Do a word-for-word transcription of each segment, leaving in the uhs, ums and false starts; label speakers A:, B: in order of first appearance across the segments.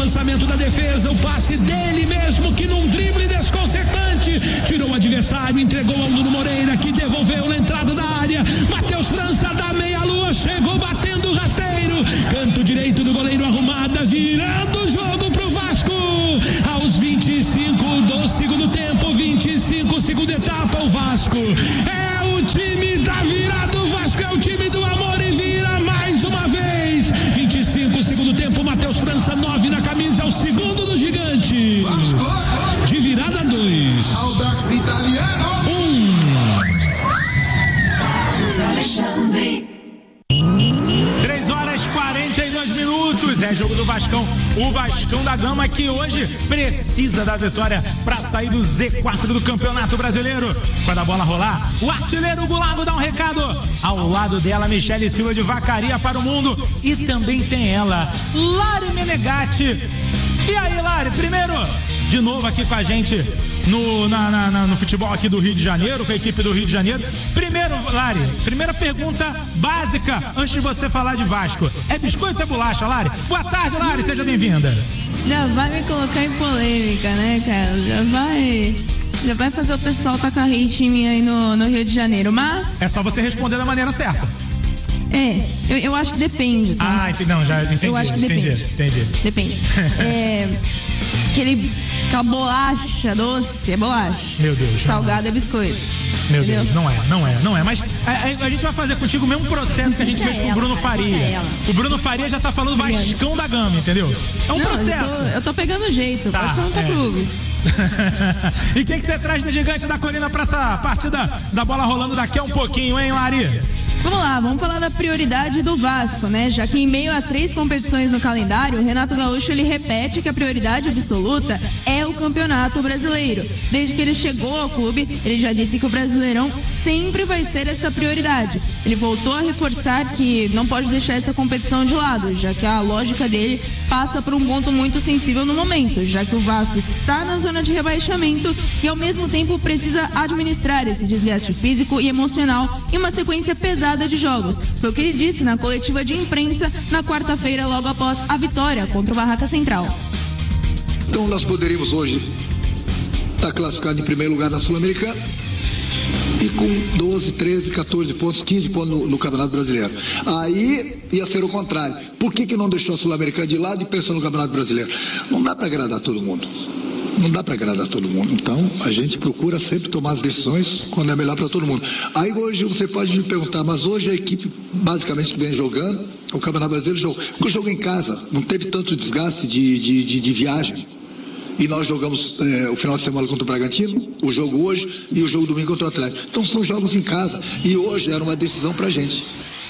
A: lançamento da defesa, o passe dele mesmo, que num drible desconcertante tirou o adversário, entregou ao Nuno Moreira, que devolveu na entrada da área. Matheus França da meia-lua chegou batendo o rasteiro, canto direito do goleiro Arrumada, virando o jogo pro Vasco. Aos vinte e cinco do segundo tempo, vinte e cinco, segunda etapa, o Vasco é o time da virada, o Vasco é o time do amor e vira mais uma vez. vinte e cinco, segundo tempo, Matheus França, nove na camisa, é o segundo do Gigante. De virada, dois. Um. três horas e quarenta e dois minutos, é jogo do Vascão, o Vascão da Gama, que hoje precisa da vitória para sair do Z quatro do Campeonato Brasileiro. Quando a bola rolar, o artilheiro Gulago dá um recado, ao lado dela Michele Silva de Vacaria para o mundo, e também tem ela, Lari Menegatti. E aí, Lari, primeiro, de novo aqui com a gente no, na, na, na, no futebol aqui do Rio de Janeiro, com a equipe do Rio de Janeiro. Primeiro, Lari, primeira pergunta básica antes de você falar de Vasco: é biscoito ou é bolacha, Lari? Boa tarde, Lari, seja bem-vinda.
B: Já vai me colocar em polêmica, né, cara? Já vai... Já vai fazer o pessoal tacar hate em mim aí no, no Rio de Janeiro, mas...
A: É só você responder da maneira certa.
B: É, eu, eu acho que depende, tá?
A: Ah, entendi, não, já entendi.
B: Eu acho que
A: entendi,
B: depende.
A: Entendi.
B: Depende. É, aquele, aquela bolacha doce é bolacha.
A: Meu Deus.
B: Salgado é biscoito.
A: Meu
B: Entendeu?
A: Deus, não é, não é, não é. Mas a, a, a gente vai fazer contigo o mesmo processo que a gente
B: Deixa
A: fez com
B: ela,
A: o Bruno
B: cara,
A: Faria. O Bruno Faria já tá falando Vascão da Gama, entendeu? É um
B: não,
A: processo.
B: Eu tô, eu tô pegando jeito,
A: Tá,
B: pode perguntar
A: é.
B: pro Hugo.
A: E o que, que você traz do Gigante da Colina pra essa partida da bola rolando daqui a um pouquinho, hein, Lari?
B: Vamos lá, vamos falar da prioridade do Vasco, né? Já que em meio a três competições no calendário, o Renato Gaúcho, ele repete que a prioridade absoluta é o Campeonato Brasileiro. Desde que ele chegou ao clube, ele já disse que o Brasileirão sempre vai ser essa prioridade. Ele voltou a reforçar que não pode deixar essa competição de lado, já que a lógica dele passa por um ponto muito sensível no momento, já que o Vasco está na zona de rebaixamento e ao mesmo tempo precisa administrar esse desgaste físico e emocional em uma sequência pesada de jogos. Foi o que ele disse na coletiva de imprensa na quarta-feira, logo após a vitória contra o Barraca Central.
C: Então nós poderíamos hoje estar classificado em primeiro lugar na Sul-Americana e com doze, treze, catorze pontos, quinze pontos no, no Campeonato Brasileiro. Aí ia ser o contrário. Por que que não deixou a Sul-Americana de lado e pensou no Campeonato Brasileiro? Não dá para agradar todo mundo. Não dá para agradar todo mundo. Então, a gente procura sempre tomar as decisões quando é melhor para todo mundo. Aí hoje você pode me perguntar, mas hoje a equipe basicamente que vem jogando, o Campeonato Brasileiro jogou, porque jogou em casa, não teve tanto desgaste de, de, de, de viagem. E nós jogamos eh, o final de semana contra o Bragantino, o jogo hoje e o jogo domingo contra o Atlético. Então são jogos em casa. E hoje era uma decisão pra gente.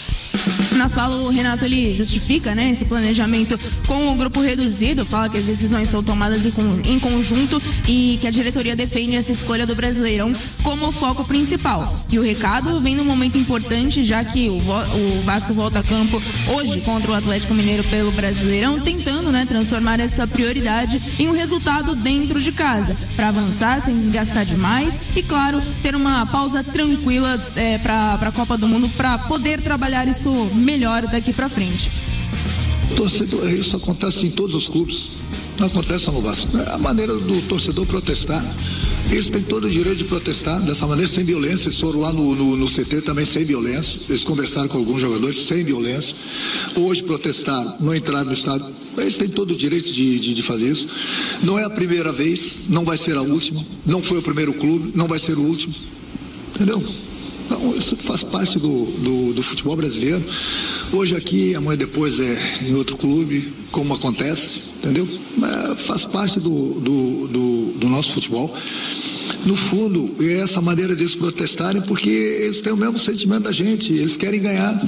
B: Na fala, o Renato, ele justifica, né, esse planejamento com o grupo reduzido, fala que as decisões são tomadas em, em conjunto e que a diretoria defende essa escolha do Brasileirão como foco principal. E o recado vem num momento importante, já que o, o Vasco volta a campo hoje contra o Atlético Mineiro pelo Brasileirão, tentando, né, transformar essa prioridade em um resultado dentro de casa, para avançar sem desgastar demais e, claro, ter uma pausa tranquila é, para a Copa do Mundo, para poder trabalhar isso melhor daqui para frente.
C: Torcedor, isso acontece em todos os clubes, não acontece só no Vasco. É a maneira do torcedor protestar. Eles têm todo o direito de protestar dessa maneira, sem violência. Eles foram lá no, no, no C T também sem violência. Eles conversaram com alguns jogadores sem violência. Hoje protestaram, não entraram no estádio. Eles têm todo o direito de, de, de fazer isso. Não é a primeira vez, não vai ser a última. Não foi o primeiro clube, não vai ser o último. Entendeu? Então, isso faz parte do, do, do futebol brasileiro. Hoje aqui, amanhã depois é em outro clube, como acontece, entendeu? Mas faz parte do, do, do, do nosso futebol. No fundo, é essa maneira deles protestarem, porque eles têm o mesmo sentimento da gente, eles querem ganhar.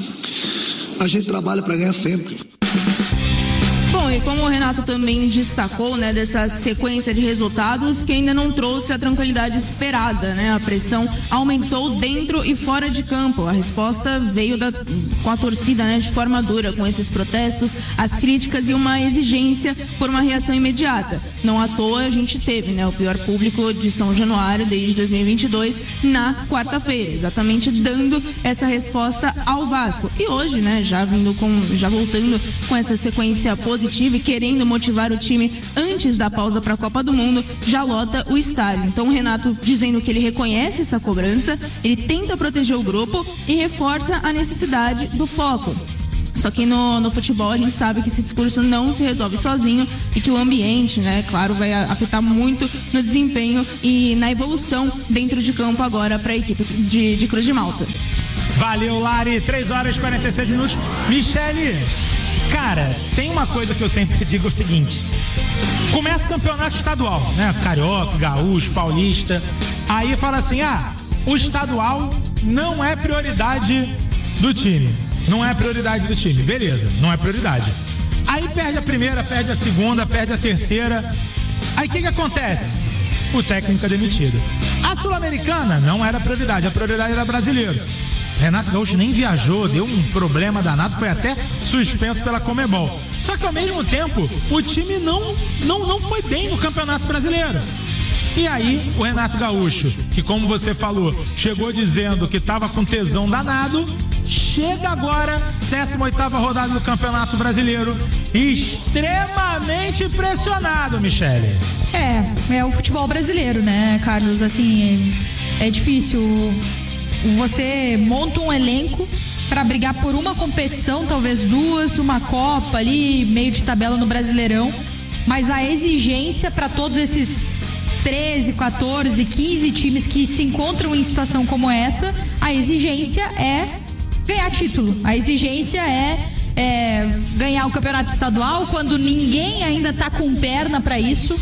C: A gente trabalha para ganhar sempre.
B: Bom, e como o Renato também destacou, né, dessa sequência de resultados que ainda não trouxe a tranquilidade esperada, né? A pressão aumentou dentro e fora de campo. A resposta veio da, com a torcida, né, de forma dura, com esses protestos, as críticas e uma exigência por uma reação imediata. Não à toa a gente teve, né, o pior público de São Januário desde dois mil e vinte e dois na quarta-feira, exatamente dando essa resposta ao Vasco. E hoje, né, já vindo com, já voltando com essa sequência positiva e querendo motivar o time antes da pausa para a Copa do Mundo, já lota o estádio. Então o Renato dizendo que ele reconhece essa cobrança, ele tenta proteger o grupo e reforça a necessidade do foco. Só que no, no futebol a gente sabe que esse discurso não se resolve sozinho e que o ambiente, né, claro, vai afetar muito no desempenho e na evolução dentro de campo agora para a equipe de, de Cruz de Malta.
A: Valeu, Lari. três horas e quarenta e seis minutos. Michele, cara, tem uma coisa que eu sempre digo, o seguinte: começa o campeonato estadual, né? Carioca, gaúcho, paulista. Aí fala assim, ah, o estadual não é prioridade do time. Não é prioridade do time. Beleza, não é prioridade. Aí perde a primeira, perde a segunda, perde a terceira. Aí o que que acontece? O técnico é demitido. A Sul-Americana não era prioridade, a prioridade era brasileiro. Renato Gaúcho nem viajou, deu um problema danado, foi até suspenso pela Conmebol. Só que ao mesmo tempo, o time não, não, não foi bem no Campeonato Brasileiro. E aí, o Renato Gaúcho, que como você falou, chegou dizendo que estava com tesão danado, chega agora, décima oitava rodada do Campeonato Brasileiro, extremamente pressionado, Michele.
D: É, é o futebol brasileiro, né, Carlos? Assim, é, é difícil. Você monta um elenco para brigar por uma competição, talvez duas, uma Copa ali, meio de tabela no Brasileirão, mas a exigência para todos esses treze, quatorze, quinze times que se encontram em situação como essa, a exigência é ganhar título. A exigência é, é ganhar o campeonato estadual quando ninguém ainda tá com perna para isso,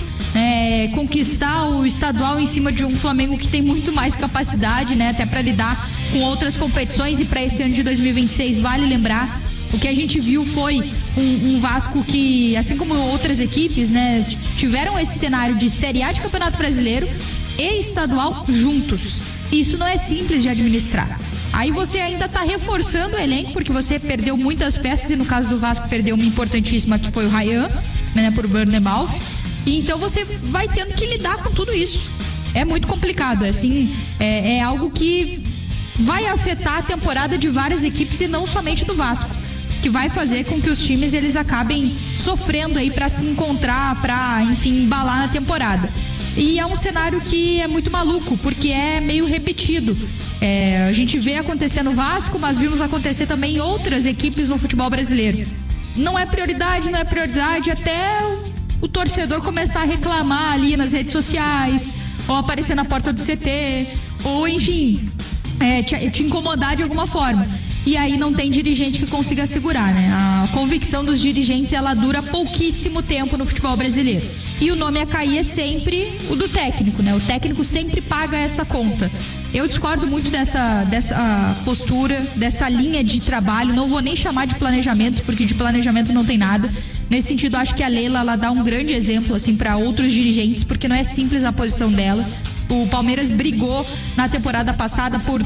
D: é, conquistar o estadual em cima de um Flamengo que tem muito mais capacidade, né, até para lidar com outras competições. E para esse ano de dois mil e vinte e seis, vale lembrar, o que a gente viu foi um, um Vasco que, assim como outras equipes, né, tiveram esse cenário de Série A de Campeonato Brasileiro e estadual juntos. Isso não é simples de administrar. Aí você ainda está reforçando o elenco, porque você perdeu muitas peças, e no caso do Vasco perdeu uma importantíssima, que foi o Ryan, né, por Burnemouth. E então você vai tendo que lidar com tudo isso. É muito complicado, é, assim, é, é algo que vai afetar a temporada de várias equipes e não somente do Vasco, que vai fazer com que os times eles acabem sofrendo aí para se encontrar, para, enfim, embalar na temporada. E é um cenário que é muito maluco, porque é meio repetido. É, a gente vê acontecer no Vasco, mas vimos acontecer também em outras equipes no futebol brasileiro. Não é prioridade, não é prioridade, até o, o torcedor começar a reclamar ali nas redes sociais, ou aparecer na porta do C T, ou enfim, é, te, te incomodar de alguma forma. E aí não tem dirigente que consiga segurar, né? A convicção dos dirigentes, ela dura pouquíssimo tempo no futebol brasileiro. E o nome a cair é sempre o do técnico, né? O técnico sempre paga essa conta. Eu discordo muito dessa, dessa postura, dessa linha de trabalho. Não vou nem chamar de planejamento, porque de planejamento não tem nada. Nesse sentido, acho que a Leila, ela dá um grande exemplo, assim, para outros dirigentes, porque não é simples a posição dela. O Palmeiras brigou na temporada passada por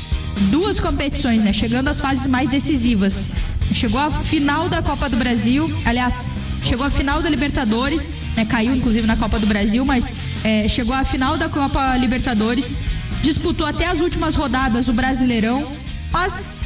D: duas competições, né? Chegando às fases mais decisivas. Chegou à final da Copa do Brasil, aliás, chegou à final da Libertadores, né? Caiu inclusive na Copa do Brasil, mas é, chegou à final da Copa Libertadores, disputou até as últimas rodadas o Brasileirão, mas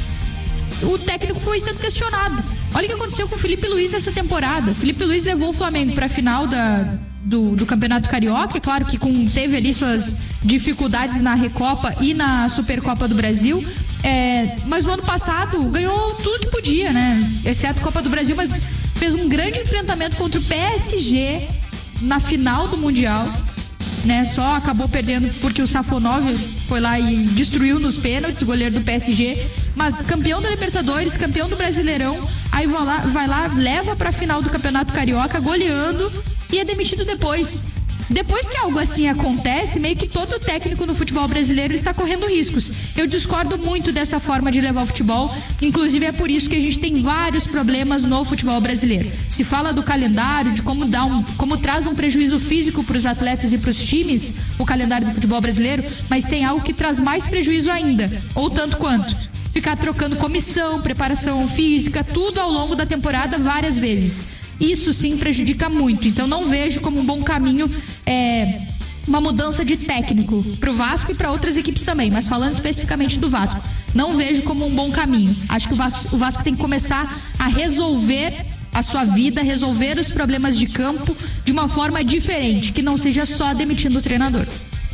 D: o técnico foi sendo questionado. Olha o que aconteceu com o Felipe Luiz nessa temporada. O Felipe Luiz levou o Flamengo para a final da Do, do Campeonato Carioca, é claro que com, teve ali suas dificuldades na Recopa e na Supercopa do Brasil, é, mas no ano passado ganhou tudo que podia, né? Exceto a Copa do Brasil, mas fez um grande enfrentamento contra o P S G na final do Mundial, né? Só acabou perdendo porque o Safonov foi lá e destruiu nos pênaltis, o goleiro do P S G, mas campeão da Libertadores, campeão do Brasileirão, aí vai lá, vai lá leva pra final do Campeonato Carioca goleando e é demitido depois. Depois que algo assim acontece, meio que todo técnico no futebol brasileiro está correndo riscos. Eu discordo muito dessa forma de levar o futebol, inclusive é por isso que a gente tem vários problemas no futebol brasileiro. Se fala do calendário, de como dá um, como traz um prejuízo físico para os atletas e para os times, o calendário do futebol brasileiro, mas tem algo que traz mais prejuízo ainda, ou tanto quanto. Ficar trocando comissão, preparação física, tudo ao longo da temporada várias vezes. Isso sim prejudica muito. Então não vejo como um bom caminho é, uma mudança de técnico para o Vasco e para outras equipes também, mas falando especificamente do Vasco, não vejo como um bom caminho. Acho que o Vasco, o Vasco tem que começar a resolver a sua vida, resolver os problemas de campo de uma forma diferente, que não seja só demitindo o treinador.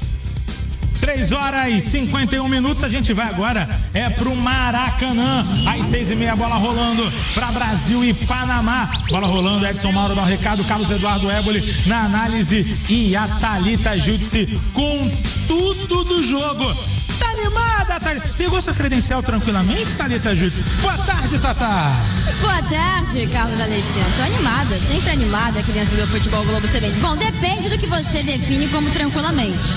A: três horas e cinquenta e um minutos, a gente vai agora é pro Maracanã, às seis e meia, bola rolando para Brasil e Panamá, bola rolando, Edson Mauro dá o recado, Carlos Eduardo Éboli na análise e a Thalita Júdice com tudo do jogo. Tá animada, Thalita? Pegou sua credencial tranquilamente, Thalita Júdice? Boa tarde, Tatá.
E: Boa tarde, Carlos Alexandre. Tô animada, sempre animada aqui dentro do meu Futebol Globo C B N. Bom, depende do que você define como tranquilamente.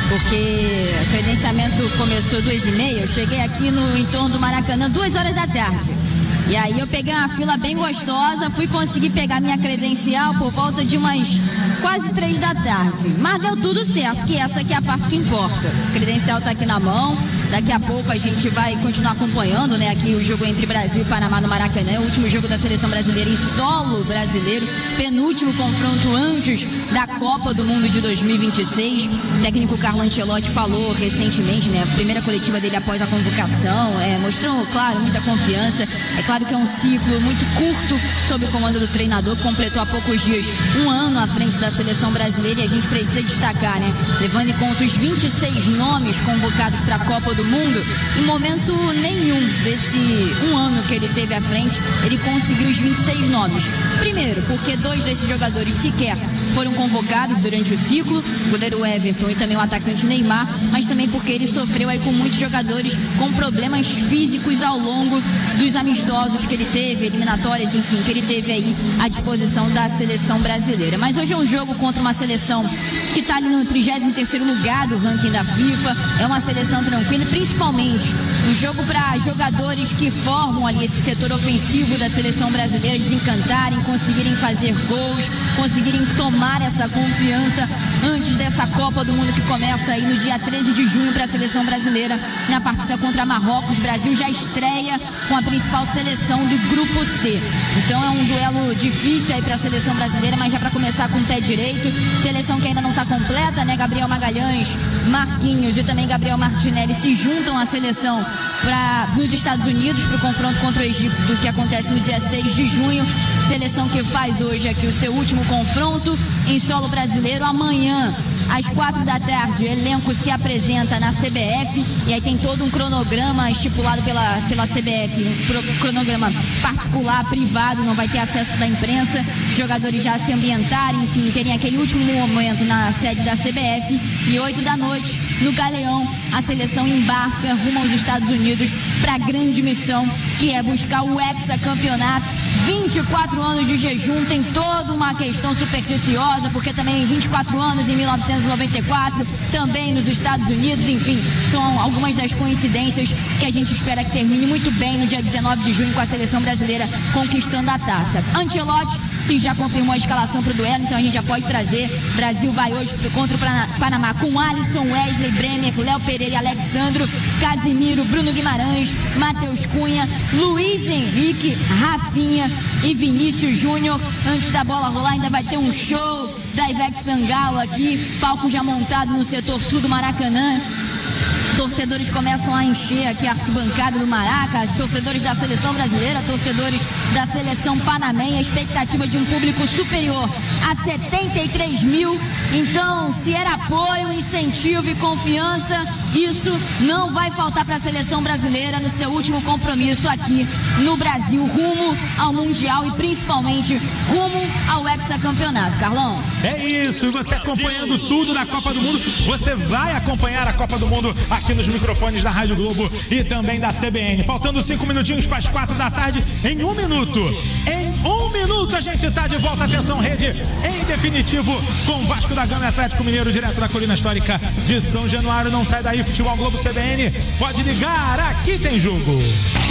E: Porque o credenciamento começou duas e meia, eu cheguei aqui no entorno do Maracanã duas horas da tarde. E aí eu peguei uma fila bem gostosa, fui conseguir pegar minha credencial por volta de umas quase três da tarde. Mas deu tudo certo, porque essa aqui é a parte que importa. A credencial tá aqui na mão, daqui a pouco a gente vai continuar acompanhando, né, aqui o jogo entre Brasil e Panamá no Maracanã, o último jogo da seleção brasileira em solo brasileiro, penúltimo confronto antes da Copa do Mundo de dois mil e vinte e seis. O técnico Carlo Ancelotti falou recentemente, né, a primeira coletiva dele após a convocação, é, mostrou, claro, muita confiança. É claro que é um ciclo muito curto sob o comando do treinador, que completou há poucos dias um ano à frente da seleção brasileira, e a gente precisa destacar, né, levando em conta os vinte e seis nomes convocados para a Copa do Mundo, em momento nenhum desse um ano que ele teve à frente, ele conseguiu os vinte e seis nomes. Primeiro, porque dois desses jogadores sequer foram convocados durante o ciclo, o goleiro Everton e também o atacante Neymar, mas também porque ele sofreu aí com muitos jogadores com problemas físicos ao longo dos amistosos que ele teve, eliminatórias, enfim, que ele teve aí à disposição da seleção brasileira. Mas hoje é um jogo contra uma seleção que está ali no trigésimo terceiro lugar do ranking da FIFA, é uma seleção tranquila, principalmente um jogo para jogadores que formam ali esse setor ofensivo da seleção brasileira desencantarem, conseguirem fazer gols, conseguirem tomar essa confiança antes dessa Copa do Mundo que começa aí no dia treze de junho para a seleção brasileira, na partida contra Marrocos. O Brasil já estreia com a principal seleção do Grupo C. Então é um duelo difícil aí para a seleção brasileira, mas já para começar com o pé direito, seleção que ainda não está completa, né? Gabriel Magalhães, Marquinhos e também Gabriel Martinelli se juntam à seleção para nos Estados Unidos para o confronto contra o Egito, que acontece no dia seis de junho. Seleção que faz hoje aqui o seu último confronto em solo brasileiro. Amanhã, às quatro da tarde, o elenco se apresenta na C B F, e aí tem todo um cronograma estipulado pela, pela C B F, um cronograma particular, privado, não vai ter acesso da imprensa, os jogadores já se ambientarem, enfim, terem aquele último momento na sede da C B F, e oito da noite, no Galeão, a seleção embarca rumo aos Estados Unidos para a grande missão, que é buscar o hexacampeonato. vinte e quatro anos de jejum, tem toda uma questão supersticiosa, porque também vinte e quatro anos em mil novecentos e noventa e quatro, também nos Estados Unidos, enfim, são algumas das coincidências que a gente espera que termine muito bem no dia dezenove de junho com a seleção brasileira conquistando a taça. Ancelotti, que já confirmou a escalação para o duelo, então a gente já pode trazer. Brasil vai hoje contra o Panamá com Alisson, Wesley, Bremer, Léo Pereira e Alexandro, Casimiro, Bruno Guimarães, Matheus Cunha, Luiz Henrique, Rafinha e Vinícius Júnior. Antes da bola rolar, ainda vai ter um show da Ivete Sangalo aqui, palco já montado no setor sul do Maracanã. Torcedores começam a encher aqui a arquibancada do Maraca, torcedores da seleção brasileira, torcedores da seleção panamenha, expectativa de um público superior a setenta e três mil. Então, se era apoio, incentivo e confiança, isso não vai faltar para a seleção brasileira no seu último compromisso aqui no Brasil, rumo ao Mundial e principalmente rumo ao hexacampeonato. Carlão?
A: É isso, e você acompanhando tudo da Copa do Mundo, você vai acompanhar a Copa do Mundo aqui nos microfones da Rádio Globo e também da C B N. Faltando cinco minutinhos para as quatro da tarde, em um minuto, em um minuto a gente está de volta. Atenção, rede, em definitivo, com Vasco da Gama e Atlético Mineiro, direto da colina histórica de São Januário. Não sai daí, Futebol Globo C B N, pode ligar, aqui tem jogo.